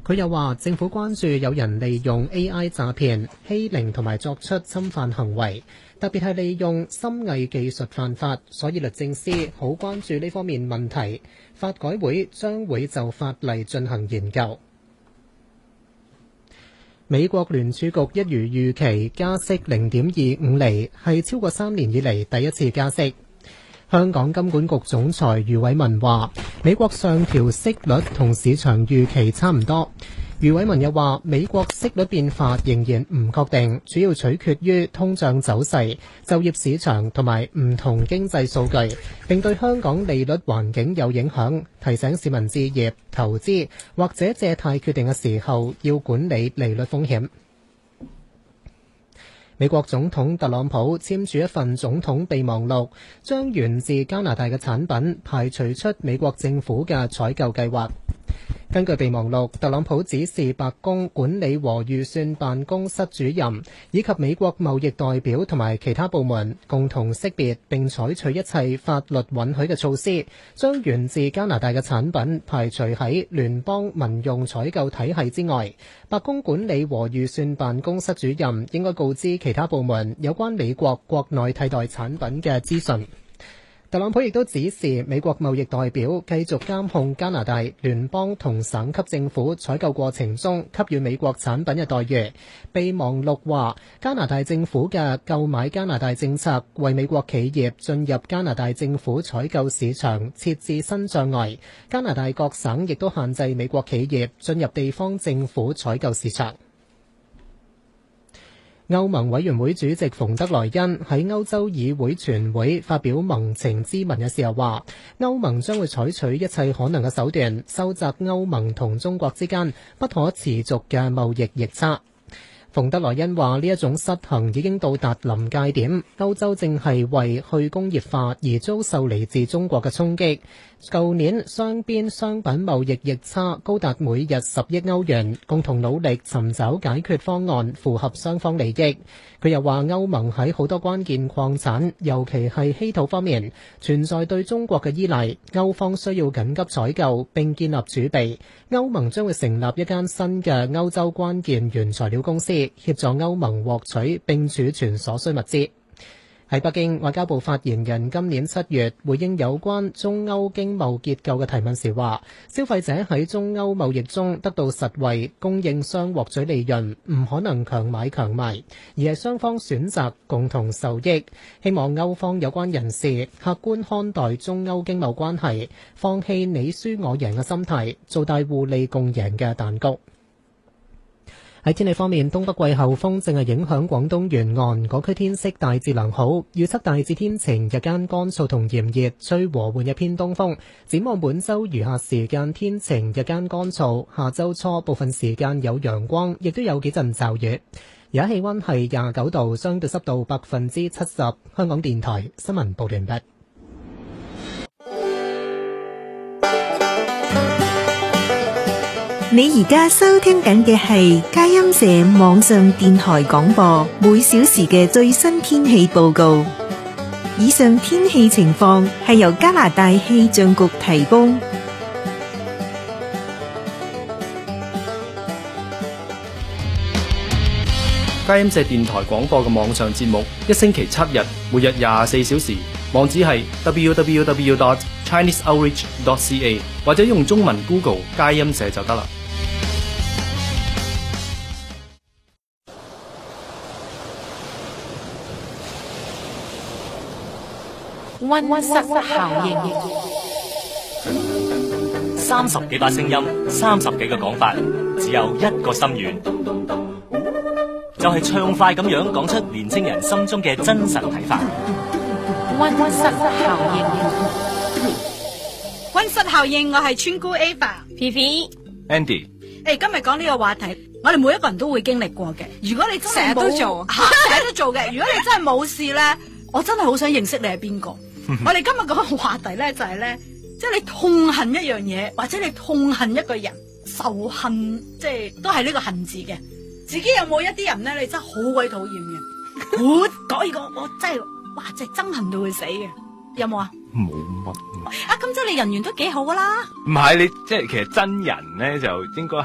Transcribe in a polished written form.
佢又話政府關注有人利用 AI 詐騙、欺凌同埋作出侵犯行為，特別係利用深偽技術犯法，所以律政司好關注呢方面問題。法改會將會就法例進行研究。美國聯儲局一如預期加息0.25厘，係超過3年以嚟第一次加息。香港金管局總裁余偉文話，美國上調息率同市場預期差唔多。余偉文又話，美國息率變化仍然唔確定，主要取決於通脹走勢、就業市場同埋唔同經濟數據，並對香港利率環境有影響，提醒市民置業、投資或者借貸決定嘅時候要管理利率風險。美國總統特朗普簽署一份總統備忘錄，將源自加拿大嘅產品排除出美國政府嘅採購計劃。根據備忘錄，特朗普指示白宮管理和預算辦公室主任以及美國貿易代表同埋其他部門共同識別並採取一切法律允許嘅措施，將源自加拿大嘅產品排除喺聯邦民用採購體系之外。白宮管理和預算辦公室主任應該告知其他部門有關美國國內替代產品嘅資訊。特朗普亦都指示美國貿易代表繼續監控加拿大聯邦同省級政府採購過程中給予美國產品嘅待遇。備忘錄話，加拿大政府嘅購買加拿大政策為美國企業進入加拿大政府採購市場設置新障礙。加拿大各省亦都限制美國企業進入地方政府採購市場。歐盟委員會主席馮德萊恩喺歐洲議會全會發表盟情咨文嘅時候話，歐盟將會採取一切可能嘅手段，收窄歐盟同中國之間不可持續嘅貿易逆差。馮德萊恩話，呢一種失衡已經到達臨界點，歐洲正係為去工業化而遭受嚟自中國嘅衝擊。舊年雙邊商品貿易逆差高達每日10億歐元，共同努力尋找解決方案，符合雙方利益。佢又話，歐盟喺好多關鍵礦產，尤其係稀土方面，存在對中國嘅依賴，歐方需要緊急採購並建立儲備。歐盟將會成立一間新嘅歐洲關鍵原材料公司，協助歐盟獲取並儲存所需物資。喺北京，外交部發言人今年7月回應有關中歐經貿結構嘅提問時話，消費者喺中歐貿易中得到實惠，供應商獲取利潤，唔可能強買強賣，而係雙方選擇共同受益。希望歐方有關人士客觀看待中歐經貿關係，放棄你輸我贏嘅心態，做大互利共贏嘅蛋糕。喺天氣方面，東北季候風正係影響廣東沿岸，嗰區天色大致良好，預測大致天晴，日間乾燥同炎熱，吹和緩嘅偏東風。展望本週餘下時間天晴，日間乾燥，下週初部分時間有陽光，亦都有幾陣驟雨。而家氣溫係29度，相對濕度70%。香港電台新聞報完畢。 你而家收聽緊嘅係佳音社網上電台廣播，每小時嘅最新天氣報告。以上天氣情況係由加拿大氣象局提供。 佳音社電台廣播嘅網上節目，一星期7日，每日24小時，網址係 www.chineseoutreach.ca 或者用中文 Google 佳音社就得啦。 溫室效應，30幾把聲音，30幾個講法，只有一個心願，就係暢快咁樣講出年青人心中嘅真實睇法。溫室效應， 溫室效應，我係村姑 Ava、P.P、Andy。 今日講呢個話題，我哋每一個人都會經歷過嘅。如果你真係成日都做，成日都做嘅。如果你真係冇事咧，我真係好想認識你係邊個。我哋今日講嘅話題咧就係咧，即係你痛恨一樣嘢，或者你痛恨一個人，仇恨，即係都係呢個恨字嘅。自己有冇一啲人咧，你真係好鬼討厭嘅？我講呢個，我真係哇，真係憎恨到佢死嘅。有冇啊？ 冇乜。 咁即係你人緣都幾好噶啦。 唔係，你即係其實真人咧就應該。